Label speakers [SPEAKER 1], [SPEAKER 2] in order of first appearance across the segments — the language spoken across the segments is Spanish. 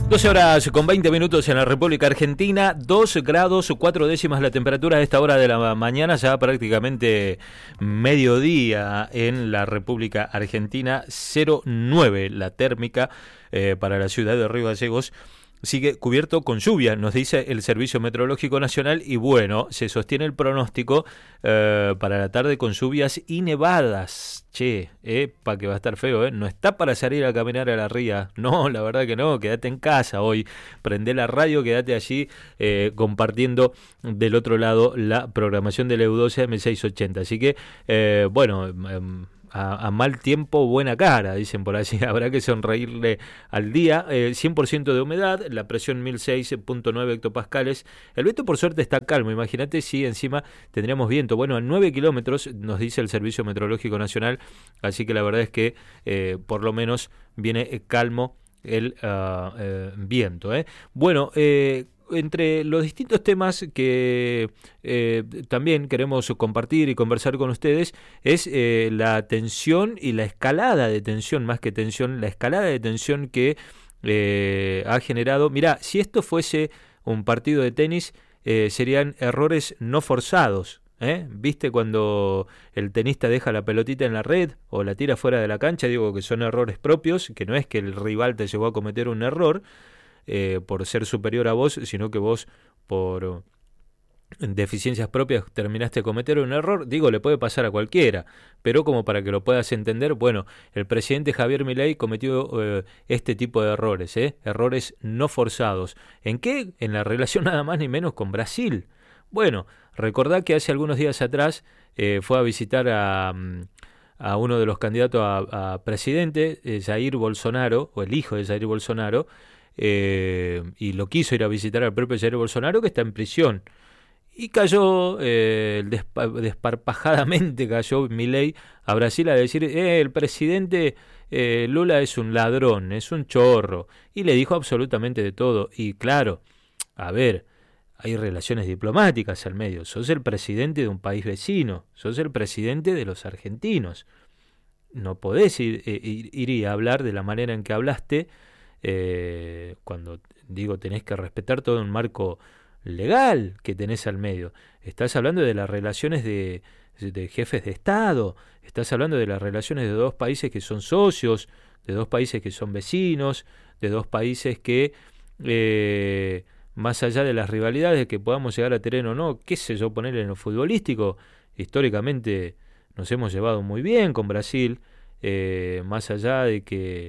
[SPEAKER 1] 12 horas con 20 minutos en la República Argentina, 2 grados 4 décimas la temperatura a esta hora de la mañana, ya prácticamente mediodía en la República Argentina, 0,9 la térmica para la ciudad de Río Gallegos. Sigue cubierto con lluvia, nos dice el Servicio Meteorológico Nacional, y bueno, se sostiene el pronóstico para la tarde con lluvias y nevadas. Che, pa' que va a estar feo, no está para salir a caminar a la ría, no, la verdad que no, quédate en casa hoy, prende la radio, quédate allí compartiendo del otro lado la programación de la EU12 M680, así que, a mal tiempo, buena cara, dicen por allí. Habrá que sonreírle al día. 100% de humedad, la presión 1006.9 hectopascales. El viento, por suerte, está calmo. Imagínate si encima tendríamos viento. Bueno, a 9 kilómetros, nos dice el Servicio Meteorológico Nacional. Así que la verdad es que, por lo menos, viene calmo el viento. Bueno, entre los distintos temas que también queremos compartir y conversar con ustedes es la tensión y la escalada de tensión, más que tensión, la escalada de tensión que ha generado. Mirá, si esto fuese un partido de tenis, serían errores no forzados. ¿Viste cuando el tenista deja la pelotita en la red o la tira fuera de la cancha? Digo que son errores propios, que no es que el rival te llevó a cometer un error por ser superior a vos, sino que vos por deficiencias propias terminaste de cometer un error. Digo, le puede pasar a cualquiera, pero como para que lo puedas entender, bueno, el presidente Javier Milei cometió este tipo de errores, errores no forzados. ¿En qué? En la relación nada más ni menos con Brasil. Bueno, recordá que hace algunos días atrás fue a visitar a uno de los candidatos a presidente, Jair Bolsonaro, o el hijo de Jair Bolsonaro, y lo quiso ir a visitar al propio Jair Bolsonaro, que está en prisión, y cayó desparpajadamente cayó Milei a Brasil a decir el presidente Lula es un ladrón, es un chorro, y le dijo absolutamente de todo. Y claro, a ver, hay relaciones diplomáticas al medio, sos el presidente de un país vecino, sos el presidente de los argentinos, no podés ir y hablar de la manera en que hablaste. Cuando digo tenés que respetar todo un marco legal que tenés al medio. Estás hablando de las relaciones de jefes de Estado, estás hablando de las relaciones de dos países que son socios, de dos países que son vecinos, de dos países que, más allá de las rivalidades que podamos llegar a tener o no, qué sé yo, ponerle en lo futbolístico, históricamente nos hemos llevado muy bien con Brasil, más allá de que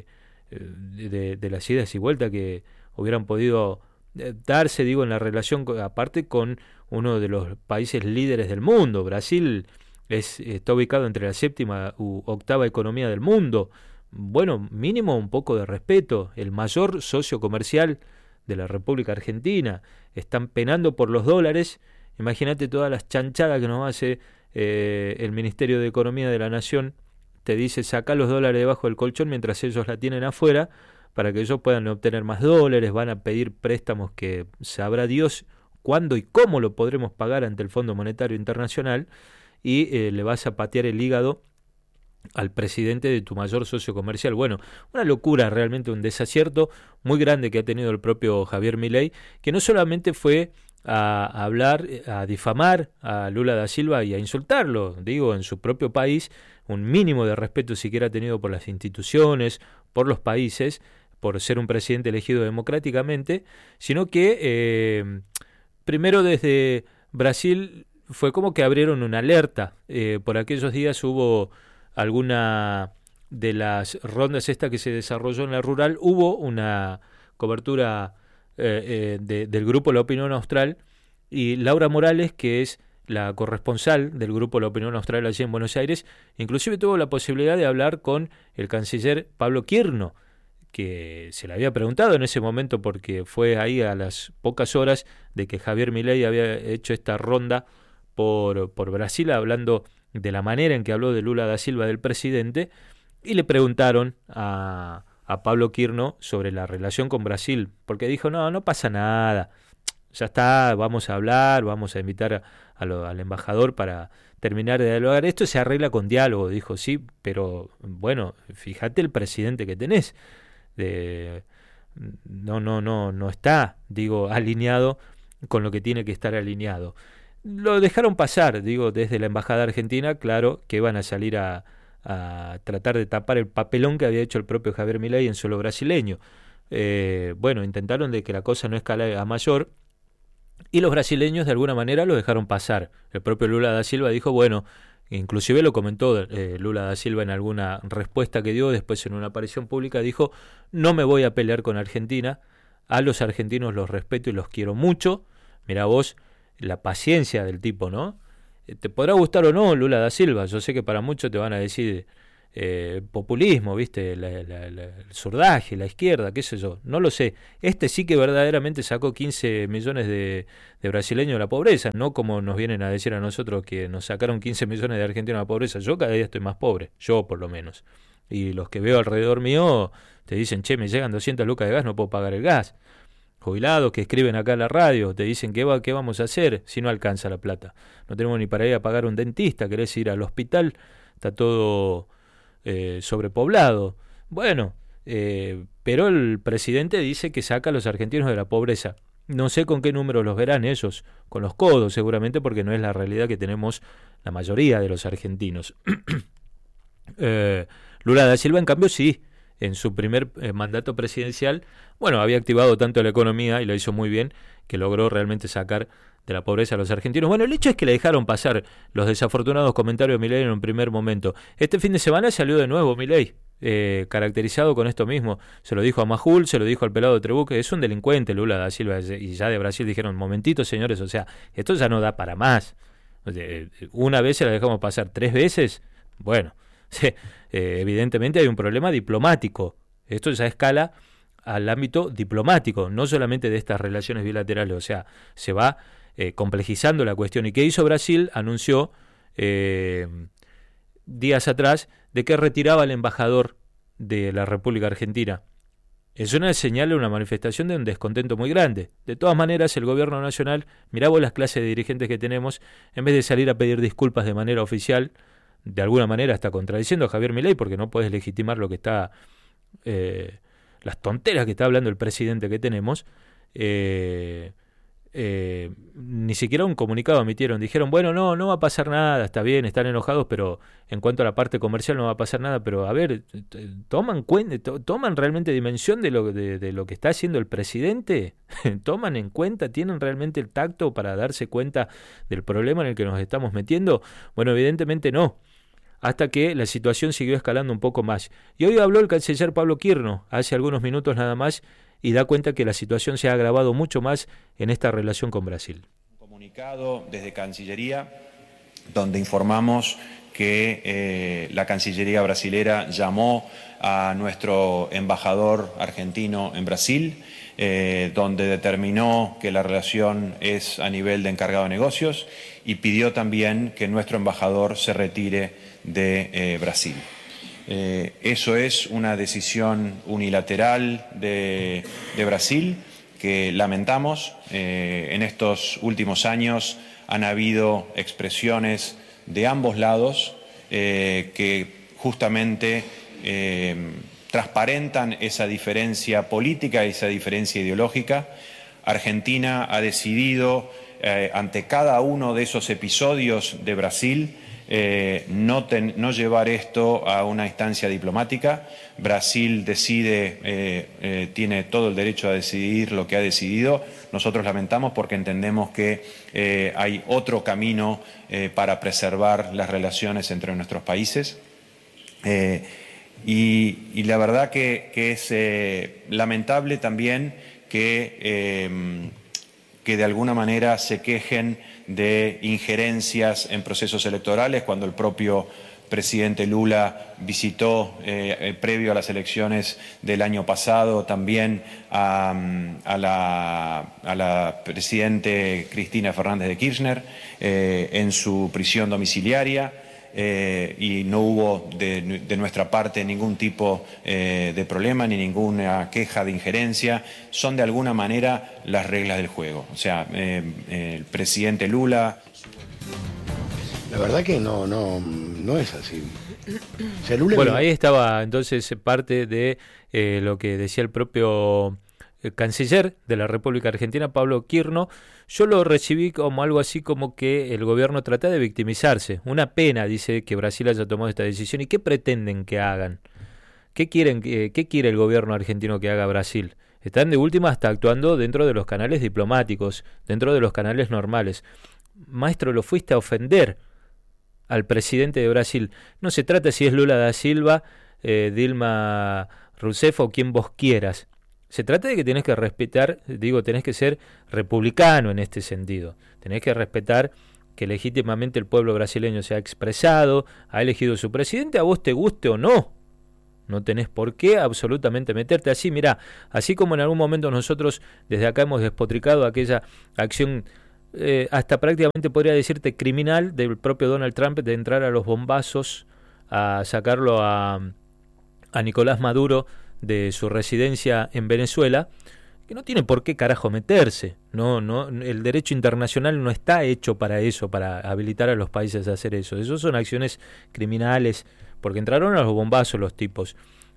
[SPEAKER 1] de las idas y vueltas que hubieran podido darse, digo, en la relación aparte con uno de los países líderes del mundo. Brasil está ubicado entre la séptima u octava economía del mundo. Bueno, mínimo un poco de respeto. El mayor socio comercial de la República Argentina. Están penando por los dólares. Imagínate todas las chanchadas que nos hace el Ministerio de Economía de la Nación. Te dice, saca los dólares debajo del colchón mientras ellos la tienen afuera, para que ellos puedan obtener más dólares. Van a pedir préstamos que sabrá Dios cuándo y cómo lo podremos pagar ante el Fondo Monetario Internacional, y le vas a patear el hígado al presidente de tu mayor socio comercial. Bueno, una locura, realmente un desacierto muy grande que ha tenido el propio Javier Milei, que no solamente fue a hablar, a difamar a Lula da Silva y a insultarlo, digo, en su propio país, un mínimo de respeto siquiera ha tenido por las instituciones, por los países, por ser un presidente elegido democráticamente, sino que primero desde Brasil fue como que abrieron una alerta. Por aquellos días hubo alguna de las rondas esta que se desarrolló en la rural, hubo una cobertura del grupo La Opinión Austral, y Laura Morales, que es la corresponsal del grupo La Opinión Austral allí en Buenos Aires, inclusive tuvo la posibilidad de hablar con el canciller Pablo Quirno, que se le había preguntado en ese momento, porque fue ahí a las pocas horas de que Javier Milei había hecho esta ronda por Brasil, hablando de la manera en que habló de Lula da Silva, del presidente, y le preguntaron a Pablo Quirno sobre la relación con Brasil, porque dijo, no pasa nada, ya está, vamos a hablar, vamos a invitar al embajador para terminar de dialogar, esto se arregla con diálogo, dijo, sí, pero bueno, fíjate el presidente que tenés, no está, digo, alineado con lo que tiene que estar alineado. Lo dejaron pasar, digo, desde la embajada argentina, claro que van a salir a tratar de tapar el papelón que había hecho el propio Javier Milei en suelo brasileño. Bueno, intentaron de que la cosa no escale a mayor, y los brasileños de alguna manera lo dejaron pasar. El propio Lula da Silva dijo, bueno, inclusive lo comentó Lula da Silva en alguna respuesta que dio, después en una aparición pública dijo, no me voy a pelear con Argentina, a los argentinos los respeto y los quiero mucho. Mirá vos la paciencia del tipo, ¿no? Te podrá gustar o no Lula da Silva, yo sé que para muchos te van a decir populismo, ¿viste? El surdaje, la izquierda, qué sé yo, no lo sé. Este sí que verdaderamente sacó 15 millones de brasileños de la pobreza, no como nos vienen a decir a nosotros que nos sacaron 15 millones de argentinos de la pobreza. Yo cada día estoy más pobre, yo por lo menos. Y los que veo alrededor mío te dicen, che, me llegan 200 lucas de gas, no puedo pagar el gas. Jubilados que escriben acá en la radio, te dicen qué vamos a hacer si no alcanza la plata. No tenemos ni para ir a pagar un dentista, querés ir al hospital, está todo sobrepoblado. Bueno, pero el presidente dice que saca a los argentinos de la pobreza. No sé con qué número los verán ellos, con los codos seguramente, porque no es la realidad que tenemos la mayoría de los argentinos. Lula da Silva, en cambio, sí. En su primer mandato presidencial, bueno, había activado tanto la economía y lo hizo muy bien, que logró realmente sacar de la pobreza a los argentinos. Bueno, el hecho es que le dejaron pasar los desafortunados comentarios de Milei en un primer momento. Este fin de semana salió de nuevo Milei, caracterizado con esto mismo. Se lo dijo a Majul, se lo dijo al pelado de Trebuque, es un delincuente Lula da Silva, y ya de Brasil dijeron, momentito señores, o sea, esto ya no da para más. Una vez se la dejamos pasar, 3 veces, bueno, sí, evidentemente hay un problema diplomático. Esto ya escala al ámbito diplomático, no solamente de estas relaciones bilaterales, o sea, se va complejizando la cuestión. ¿Y qué hizo Brasil? Anunció días atrás de que retiraba al embajador de la República Argentina. Es una señal, una manifestación de un descontento muy grande. De todas maneras, el gobierno nacional, mirá vos las clases de dirigentes que tenemos, en vez de salir a pedir disculpas de manera oficial, de alguna manera está contradiciendo a Javier Milei, porque no puedes legitimar lo que está, las tonteras que está hablando el presidente que tenemos. Ni siquiera un comunicado emitieron, dijeron, bueno, no va a pasar nada, está bien, están enojados, pero en cuanto a la parte comercial no va a pasar nada, pero a ver, toman realmente dimensión de lo que está haciendo el presidente, toman en cuenta, tienen realmente el tacto para darse cuenta del problema en el que nos estamos metiendo. Bueno, evidentemente no, hasta que la situación siguió escalando un poco más. Y hoy habló el canciller Pablo Quirno, hace algunos minutos nada más, y da cuenta que la situación se ha agravado mucho más en esta relación con Brasil.
[SPEAKER 2] Un comunicado desde Cancillería donde informamos que la Cancillería brasilera llamó a nuestro embajador argentino en Brasil, donde determinó que la relación es a nivel de encargado de negocios y pidió también que nuestro embajador se retire de Brasil. Eso es una decisión unilateral de Brasil que lamentamos. En estos últimos años han habido expresiones de ambos lados que justamente transparentan esa diferencia política, esa diferencia ideológica. Argentina ha decidido, ante cada uno de esos episodios de Brasil, no llevar esto a una instancia diplomática. Brasil decide, tiene todo el derecho a decidir lo que ha decidido. Nosotros lamentamos porque entendemos que hay otro camino para preservar las relaciones entre nuestros países. Y la verdad que es lamentable también que de alguna manera se quejen de injerencias en procesos electorales, cuando el propio presidente Lula visitó, previo a las elecciones del año pasado, también a la presidente Cristina Fernández de Kirchner en su prisión domiciliaria. Y no hubo de nuestra parte ningún tipo de problema ni ninguna queja de injerencia. Son de alguna manera las reglas del juego. O sea, el presidente Lula...
[SPEAKER 3] La verdad que no es así. O sea, Lula
[SPEAKER 1] bueno, ahí estaba entonces parte de lo que decía el propio canciller de la República Argentina, Pablo Quirno, yo lo recibí como algo así como que el gobierno trata de victimizarse. Una pena, dice, que Brasil haya tomado esta decisión. ¿Y qué pretenden que hagan? ¿Qué quiere el gobierno argentino que haga Brasil? Están de última hasta actuando dentro de los canales diplomáticos, dentro de los canales normales. Maestro, lo fuiste a ofender al presidente de Brasil. No se trata si es Lula da Silva, Dilma Rousseff o quien vos quieras. Se trata de que tenés que respetar, tenés que ser republicano en este sentido. Tenés que respetar que legítimamente el pueblo brasileño se ha expresado, ha elegido su presidente, a vos te guste o no. No tenés por qué absolutamente meterte así. Mirá, así como en algún momento nosotros desde acá hemos despotricado aquella acción, hasta prácticamente podría decirte criminal, del propio Donald Trump, de entrar a los bombazos a sacarlo a Nicolás Maduro de su residencia en Venezuela, que no tiene por qué carajo meterse. No, el derecho internacional no está hecho para eso, para habilitar a los países a hacer eso. Eso son acciones criminales, porque entraron a los bombazos los tipos.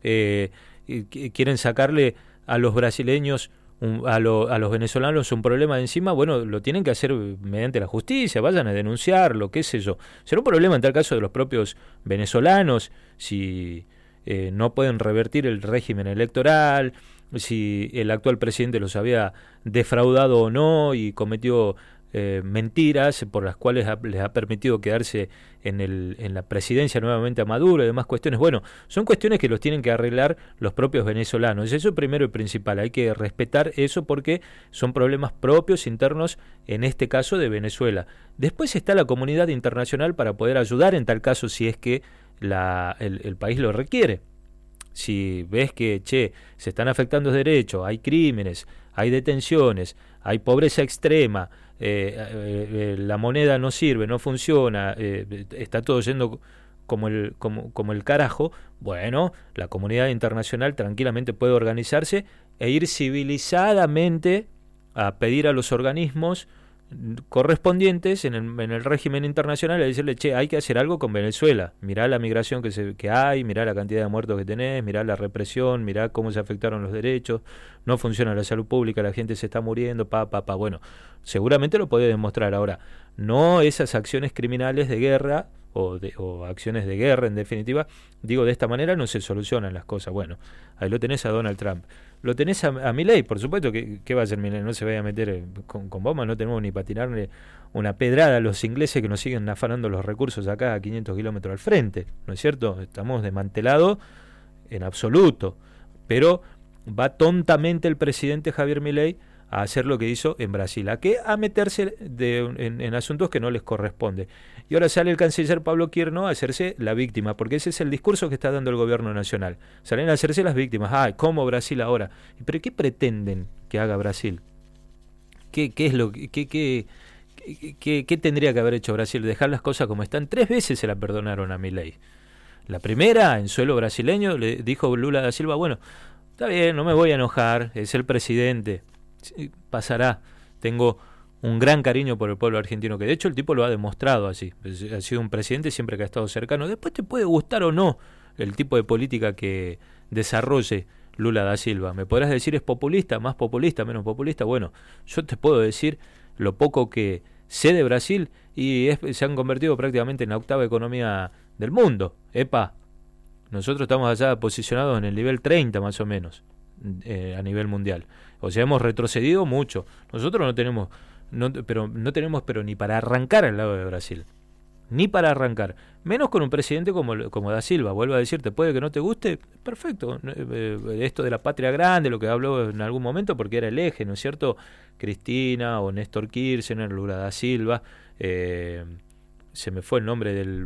[SPEAKER 1] Quieren sacarle a los brasileños, a los venezolanos un problema de encima. Bueno, lo tienen que hacer mediante la justicia, vayan a denunciarlo, qué sé yo. Será un problema en tal caso de los propios venezolanos, si no pueden revertir el régimen electoral, si el actual presidente los había defraudado o no y cometió mentiras por las cuales les ha permitido quedarse en la presidencia nuevamente a Maduro y demás cuestiones. Bueno, son cuestiones que los tienen que arreglar los propios venezolanos. Eso primero y principal, hay que respetar eso porque son problemas propios internos, en este caso de Venezuela. Después está la comunidad internacional para poder ayudar en tal caso si es que el país lo requiere. Si ves que, se están afectando derechos, hay crímenes, hay detenciones, hay pobreza extrema, la moneda no sirve, no funciona, está todo yendo como el carajo, bueno, la comunidad internacional tranquilamente puede organizarse e ir civilizadamente a pedir a los organismos correspondientes en el régimen internacional, a decirle, hay que hacer algo con Venezuela, mirá la migración que hay, mirá la cantidad de muertos que tenés, mirá la represión, mirá cómo se afectaron los derechos, no funciona la salud pública, la gente se está muriendo, bueno, seguramente lo podés demostrar. Ahora, no esas acciones criminales de guerra o acciones de guerra, en definitiva, digo, de esta manera no se solucionan las cosas. Bueno, ahí lo tenés a Donald Trump, lo tenés a Milei, por supuesto que ¿qué va a hacer Milei? No se vaya a meter con bombas, no tenemos ni para tirarle una pedrada a los ingleses que nos siguen afanando los recursos acá a 500 kilómetros al frente, ¿no es cierto? Estamos desmantelados en absoluto, pero va tontamente el presidente Javier Milei a hacer lo que hizo en Brasil, a meterse en asuntos que no les corresponde. Y ahora sale el canciller Pablo Quirno a hacerse la víctima, porque ese es el discurso que está dando el gobierno nacional. Salen a hacerse las víctimas. ¿Cómo Brasil ahora? ¿Pero qué pretenden que haga Brasil? ¿Qué tendría que haber hecho Brasil? Dejar las cosas como están. 3 veces se la perdonaron a Milei. La primera, en suelo brasileño, le dijo Lula da Silva, bueno, está bien, no me voy a enojar, es el presidente, sí, pasará, tengo un gran cariño por el pueblo argentino, que de hecho el tipo lo ha demostrado así, ha sido un presidente siempre que ha estado cercano. Después te puede gustar o no el tipo de política que desarrolle Lula da Silva, me podrás decir es populista, más populista, menos populista. Bueno, yo te puedo decir lo poco que sé de Brasil y se han convertido prácticamente en la octava economía del mundo. Nosotros estamos allá posicionados en el nivel 30 más o menos a nivel mundial. O sea, hemos retrocedido mucho. Nosotros no tenemos ni para arrancar al lado de Brasil. Ni para arrancar. Menos con un presidente como da Silva. Vuelvo a decirte, puede que no te guste, perfecto. Esto de la patria grande, lo que habló en algún momento, porque era el eje, ¿no es cierto? Cristina o Néstor Kirchner, Lula da Silva. Se me fue el nombre del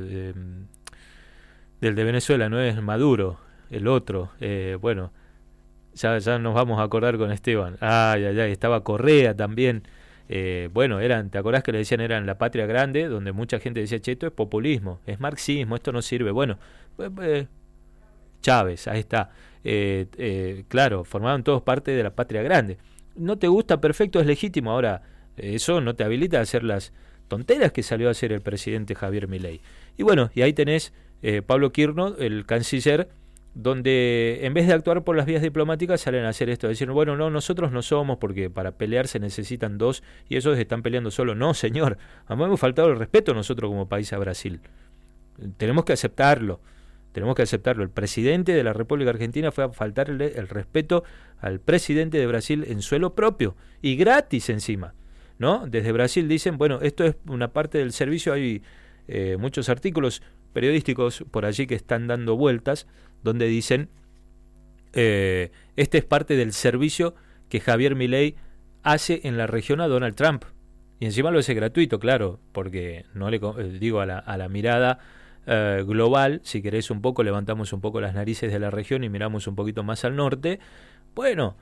[SPEAKER 1] de Venezuela, no es Maduro, el otro. Bueno, ya nos vamos a acordar con Esteban. Estaba Correa también. Bueno, ¿te acordás que le decían eran la patria grande? Donde mucha gente decía, esto es populismo, es marxismo, esto no sirve. Bueno, Chávez, ahí está. Claro, formaban todos parte de la patria grande. No te gusta, perfecto, es legítimo. Ahora, eso no te habilita a hacer las tonteras que salió a hacer el presidente Javier Milei. Y bueno, y ahí tenés Pablo Quirno, el canciller, donde en vez de actuar por las vías diplomáticas salen a hacer esto, decir, bueno, no, nosotros no somos, porque para pelear se necesitan dos y ellos están peleando solo. No, señor, hemos faltado el respeto nosotros como país a Brasil. Tenemos que aceptarlo. El presidente de la República Argentina fue a faltarle el respeto al presidente de Brasil en suelo propio y gratis encima, ¿no? Desde Brasil dicen, bueno, esto es una parte del servicio. Hay muchos artículos periodísticos por allí que están dando vueltas donde dicen este es parte del servicio que Javier Milei hace en la región a Donald Trump, y encima lo hace gratuito, claro, porque no le digo a la mirada global, si querés un poco, levantamos un poco las narices de la región y miramos un poquito más al norte. Bueno,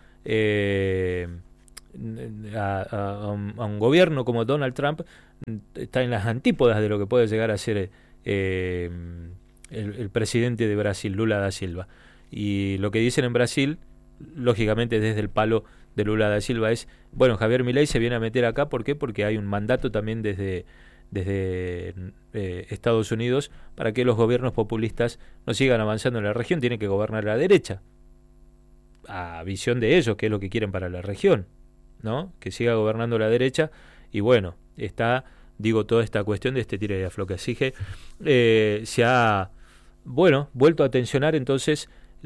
[SPEAKER 1] a un gobierno como Donald Trump está en las antípodas de lo que puede llegar a ser el presidente de Brasil, Lula da Silva. Y lo que dicen en Brasil, lógicamente desde el palo de Lula da Silva, es, bueno, Javier Milei se viene a meter acá, ¿por qué? Porque hay un mandato también desde Estados Unidos para que los gobiernos populistas no sigan avanzando en la región. Tiene que gobernar la derecha, a visión de ellos, que es lo que quieren para la región, ¿no? Que siga gobernando la derecha. Y bueno, está, digo, toda esta cuestión de este tira y afloje. Así que se ha, bueno, vuelto a tensionar entonces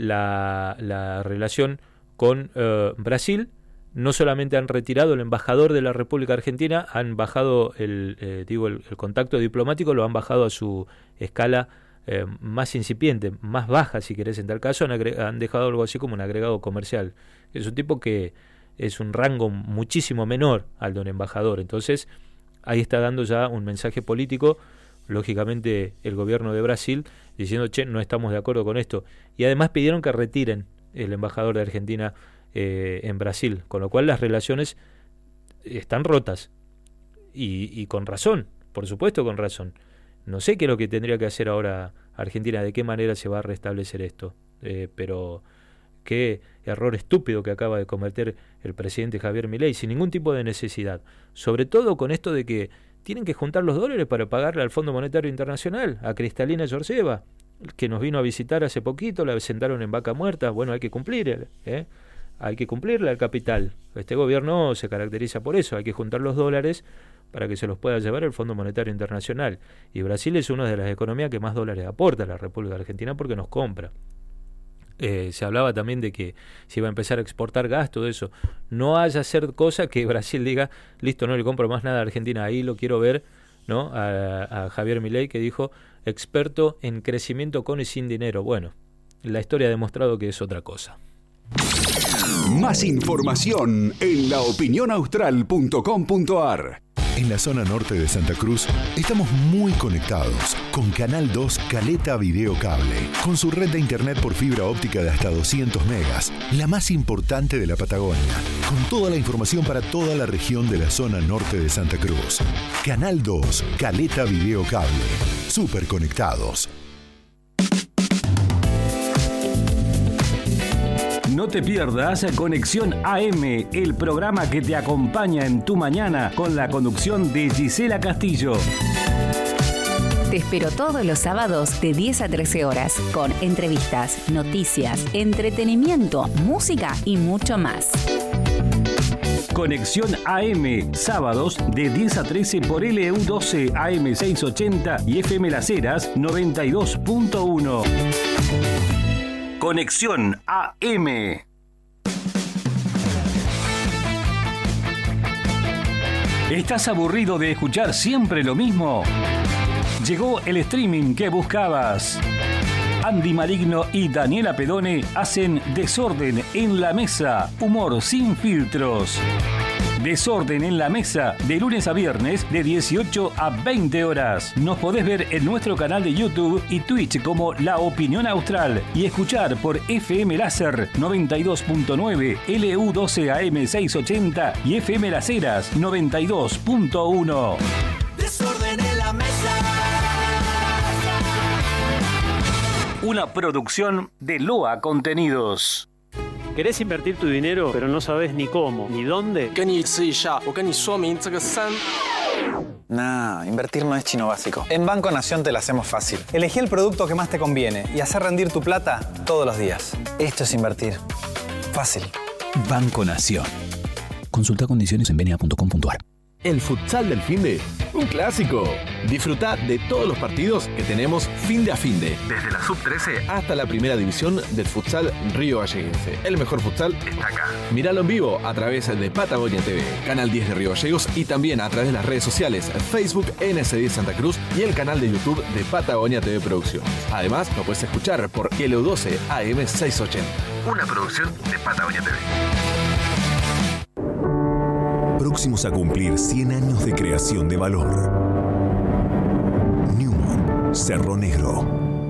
[SPEAKER 1] la relación con Brasil. No solamente han retirado el embajador de la República Argentina, han bajado el contacto diplomático, lo han bajado a su escala más incipiente, más baja si querés en tal caso, han dejado algo así como un agregado comercial. Es un tipo que es un rango muchísimo menor al de un embajador. Entonces ahí está dando ya un mensaje político, lógicamente el gobierno de Brasil, diciendo, che, no estamos de acuerdo con esto. Y además pidieron que retiren el embajador de Argentina en Brasil, con lo cual las relaciones están rotas y con razón, por supuesto con razón. No sé qué es lo que tendría que hacer ahora Argentina, de qué manera se va a restablecer esto, pero qué error estúpido que acaba de cometer el presidente Javier Milei sin ningún tipo de necesidad, sobre todo con esto de que tienen que juntar los dólares para pagarle al Fondo Monetario Internacional, a Kristalina Georgieva, que nos vino a visitar hace poquito, la sentaron en vaca muerta. Bueno, hay que cumplir, hay que cumplirle al capital. Este gobierno se caracteriza por eso, hay que juntar los dólares para que se los pueda llevar el Fondo Monetario Internacional. Y Brasil es una de las economías que más dólares aporta a la República Argentina porque nos compra. Se hablaba también de que se iba a empezar a exportar gas, todo eso. No haya ser cosa que Brasil diga, listo, no le compro más nada a Argentina. Ahí lo quiero ver, ¿no? A Javier Milei, que dijo, experto en crecimiento con y sin dinero. Bueno, la historia ha demostrado que es otra cosa.
[SPEAKER 4] Más información en laopinionaustral.com.ar.
[SPEAKER 5] En la zona norte de Santa Cruz estamos muy conectados con Canal 2 Caleta Video Cable, con su red de internet por fibra óptica de hasta 200 megas, la más importante de la Patagonia, con toda la información para toda la región de la zona norte de Santa Cruz. Canal 2 Caleta Video Cable, súper conectados.
[SPEAKER 6] No te pierdas Conexión AM, el programa que te acompaña en tu mañana con la conducción de Gisela Castillo.
[SPEAKER 7] Te espero todos los sábados de 10 a 13 horas con entrevistas, noticias, entretenimiento, música y mucho más.
[SPEAKER 6] Conexión AM, sábados de 10 a 13 por LU12 AM 680 y FM Las Heras 92.1. Conexión AM. ¿Estás aburrido de escuchar siempre lo mismo? Llegó el streaming que buscabas. Andy Maligno y Daniela Pedone hacen Desorden en la Mesa, humor sin filtros. Desorden en la Mesa, de lunes a viernes, de 18 a 20 horas. Nos podés ver en nuestro canal de YouTube y Twitch como La Opinión Austral y escuchar por FM Láser 92.9, LU12 AM 680 y FM Las Heras 92.1.
[SPEAKER 8] Desorden en la Mesa.
[SPEAKER 6] Una producción de Loa Contenidos.
[SPEAKER 9] ¿Querés invertir tu dinero, pero no sabes ni cómo, ni dónde?
[SPEAKER 8] 跟你吃一下，我跟你说明这个3
[SPEAKER 10] Nah, invertir no es chino básico. En Banco Nación te la hacemos fácil. Elegí el producto que más te conviene y hacer rendir tu plata todos los días. Esto es invertir. Fácil.
[SPEAKER 6] Banco Nación. Consulta condiciones en bna.com.ar.
[SPEAKER 11] El futsal del finde, un clásico. Disfruta de todos los partidos que tenemos finde a finde. Desde la sub-13 hasta la primera división del futsal Río Galleguense. El mejor futsal está acá. Míralo en vivo a través de Patagonia TV, Canal 10 de Río Gallegos y también a través de las redes sociales Facebook NS10 Santa Cruz y el canal de YouTube de Patagonia TV Producciones. Además, lo puedes escuchar por LU12 AM 680. Una producción de Patagonia TV.
[SPEAKER 5] Próximos a cumplir 100 años de creación de valor. Newmont, Cerro Negro.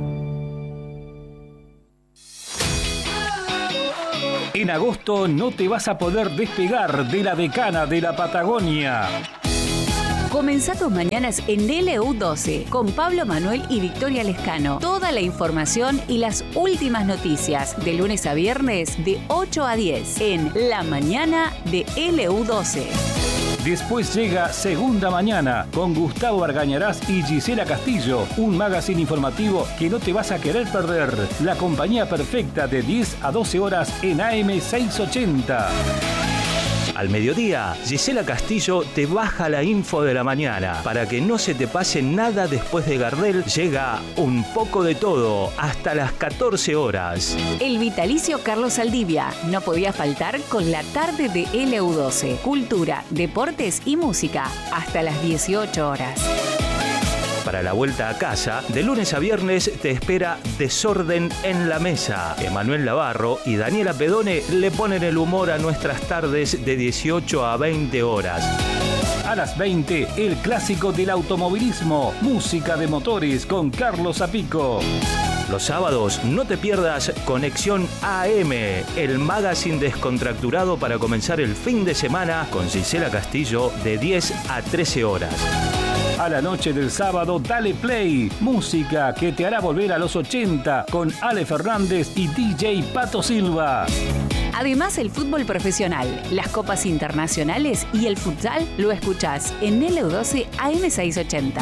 [SPEAKER 6] En agosto no te vas a poder despegar de la decana de la Patagonia.
[SPEAKER 7] Comenzá tus mañanas en LU12 con Pablo Manuel y Victoria Lescano. Toda la información y las últimas noticias de lunes a viernes de 8 a 10 en La Mañana de LU12.
[SPEAKER 6] Después llega Segunda Mañana con Gustavo Argañarás y Gisela Castillo, un magazine informativo que no te vas a querer perder. La compañía perfecta de 10 a 12 horas en AM 680.
[SPEAKER 12] Al mediodía, Gisela Castillo te baja la info de la mañana. Para que no se te pase nada después de Gardel, llega Un poco de todo hasta las 14 horas.
[SPEAKER 7] El vitalicio Carlos Saldivia no podía faltar con la tarde de LU12. Cultura, deportes y música hasta las 18 horas.
[SPEAKER 12] Para la vuelta a casa, de lunes a viernes te espera Desorden en la Mesa. Emanuel Navarro y Daniela Pedone le ponen el humor a nuestras tardes de 18 a 20 horas.
[SPEAKER 6] A las 20, el clásico del automovilismo, música de motores con Carlos Zapico.
[SPEAKER 12] Los sábados no te pierdas Conexión AM, el magazine descontracturado para comenzar el fin de semana con Gisela Castillo de 10 a 13 horas.
[SPEAKER 6] A la noche del sábado, dale play. Música que te hará volver a los 80 con Ale Fernández y DJ Pato Silva.
[SPEAKER 7] Además, el fútbol profesional, las copas internacionales y el futsal lo escuchás en LU12 AM 680.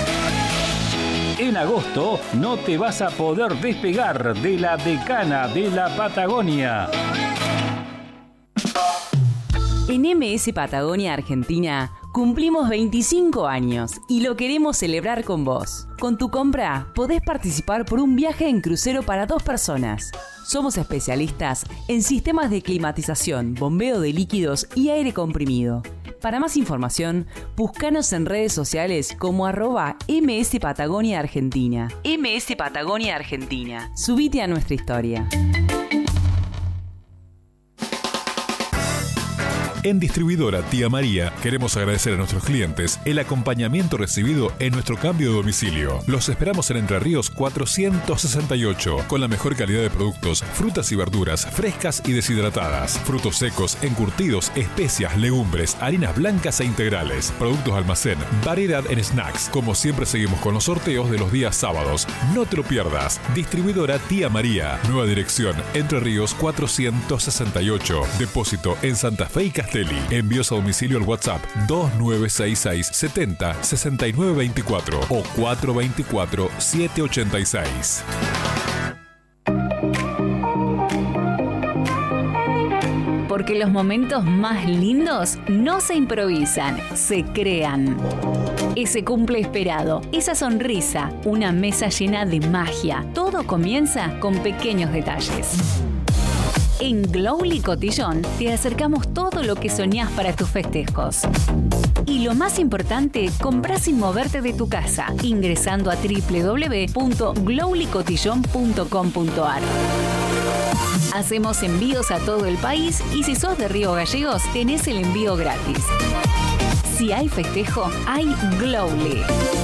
[SPEAKER 6] En agosto no te vas a poder despegar de la decana de la Patagonia.
[SPEAKER 13] En MS Patagonia Argentina cumplimos 25 años y lo queremos celebrar con vos. Con tu compra podés participar por un viaje en crucero para 2 personas. Somos especialistas en sistemas de climatización, bombeo de líquidos y aire comprimido. Para más información, búscanos en redes sociales como @MS Patagonia Argentina. MS Patagonia Argentina. Subite a nuestra historia.
[SPEAKER 14] En Distribuidora Tía María queremos agradecer a nuestros clientes el acompañamiento recibido en nuestro cambio de domicilio. Los esperamos en Entre Ríos 468 con la mejor calidad de productos, frutas y verduras frescas y deshidratadas, frutos secos, encurtidos, especias, legumbres, harinas blancas e integrales, productos de almacén, variedad en snacks. Como siempre seguimos con los sorteos de los días sábados. No te lo pierdas. Distribuidora Tía María. Nueva dirección Entre Ríos 468. Depósito en Santa Fe y Castelli. Envíos a domicilio al WhatsApp 2966 70 6924 o 424 786.
[SPEAKER 7] Porque los momentos más lindos no se improvisan, se crean. Ese cumple esperado, esa sonrisa, una mesa llena de magia. Todo comienza con pequeños detalles. En Glowly Cotillón te acercamos todo lo que soñás para tus festejos. Y lo más importante, comprá sin moverte de tu casa, ingresando a www.glowlycotillon.com.ar. Hacemos envíos a todo el país y si sos de Río Gallegos, tenés el envío gratis. Si hay festejo, hay Glowly.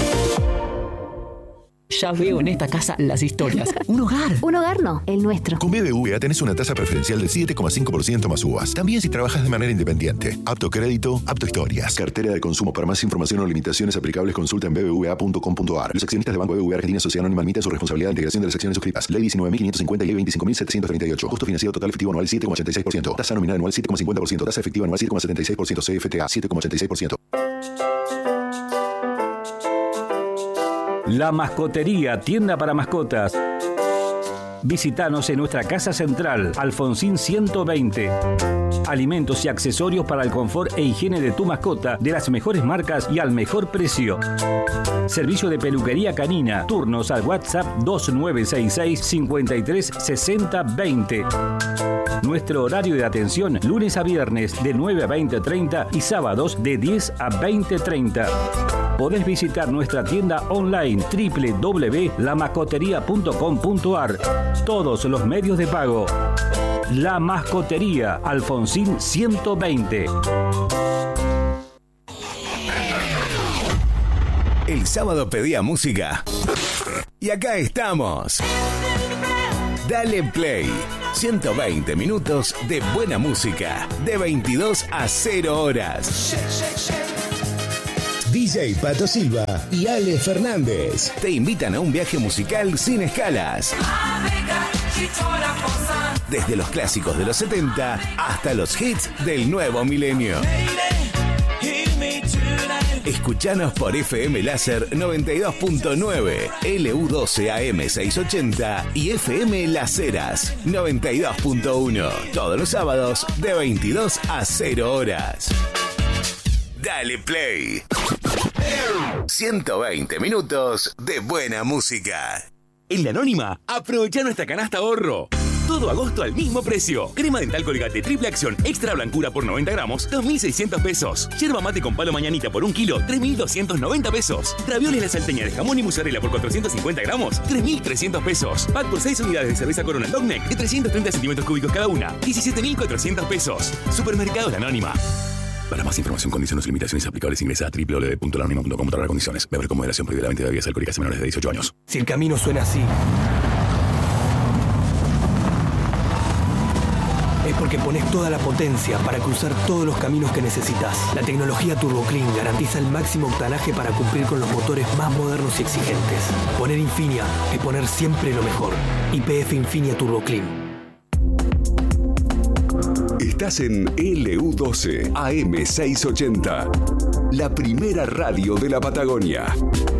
[SPEAKER 15] Ya veo en esta casa las historias. Un hogar.
[SPEAKER 16] Un hogar no, el nuestro.
[SPEAKER 5] Con BBVA tenés una tasa preferencial del 7,5% más uvas. También si trabajas de manera independiente. Apto crédito, apto historias. Cartera de consumo. Para más información o limitaciones aplicables, consulta en bbva.com.ar. Los accionistas de Banco BBVA Argentina Sociedad Anónima admiten su responsabilidad de integración de las acciones suscritas. Ley 19.550 y Ley 25.738. Costo financiero total efectivo anual 7,86%. Tasa nominal anual 7,50%. Tasa efectiva anual 7,76%. CFTA 7,86%.
[SPEAKER 6] La Mascotería, tienda para mascotas. Visítanos en nuestra casa central, Alfonsín 120. Alimentos y accesorios para el confort e higiene de tu mascota de las mejores marcas y al mejor precio. Servicio de peluquería canina. Turnos al WhatsApp 2966 53 60 20. Nuestro horario de atención, lunes a viernes de 9 a 20:30 y sábados de 10 a 20:30. Podés visitar nuestra tienda online www.lamascoteria.com.ar. Todos los medios de pago. La Mascotería, Alfonsín 120.
[SPEAKER 16] El sábado pedía música. Y acá estamos. Dale Play. 120 minutos de buena música. De 22 a 0 horas.
[SPEAKER 5] DJ Pato Silva y Ale Fernández
[SPEAKER 16] te invitan a un viaje musical sin escalas. Desde los clásicos de los 70 hasta los hits del nuevo milenio. Escuchanos por FM Láser 92.9, LU12 AM 680 y FM Las Heras 92.1. Todos los sábados de 22 a 0 horas. Dale Play. 120 minutos de buena música.
[SPEAKER 17] En La Anónima, aprovecha nuestra canasta ahorro. Todo agosto al mismo precio. Crema dental Colgate triple acción extra blancura por 90 gramos, 2.600 pesos. Yerba mate con palo mañanita por 1 kilo, 3.290 pesos. Ravioles La Salteña de jamón y mozzarella por 450 gramos, 3.300 pesos. Pack por 6 unidades de cerveza Corona Long Neck de 330 centímetros cúbicos cada una, 17.400 pesos. Supermercado La Anónima. Para más información, condiciones y limitaciones aplicables, ingresa a www.laanonima.com/condiciones. Beber con moderación, prohibida la venta de bebidas alcohólicas a menores de 18 años.
[SPEAKER 18] Si el camino suena así, es porque pones toda la potencia para cruzar todos los caminos que necesitas. La tecnología Turbo Clean garantiza el máximo octanaje para cumplir con los motores más modernos y exigentes. Poner Infinia es poner siempre lo mejor. YPF Infinia Turbo Clean.
[SPEAKER 4] Estás en LU12 AM 680, la primera radio de la Patagonia.